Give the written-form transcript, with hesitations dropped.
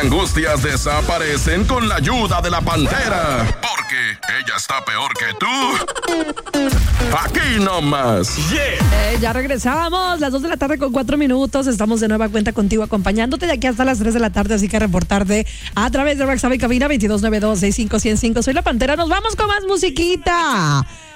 Angustias desaparecen con la ayuda de la Pantera. Porque ella está peor que tú. Aquí nomás. Yeah. Ya regresamos, las 2 de la tarde con 4 minutos. Estamos de nueva cuenta contigo, acompañándote de aquí hasta las 3 de la tarde. Así que reportarte a través de WhatsApp y cabina 2292-65105. Soy la Pantera. Nos vamos con más musiquita.